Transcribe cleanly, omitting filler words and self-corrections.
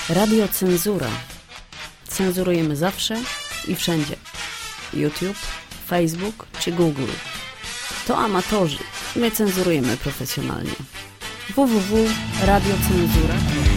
Radiocenzura. Cenzurujemy zawsze i wszędzie. YouTube, Facebook czy Google. To amatorzy. My cenzurujemy profesjonalnie. www.radiocenzura.pl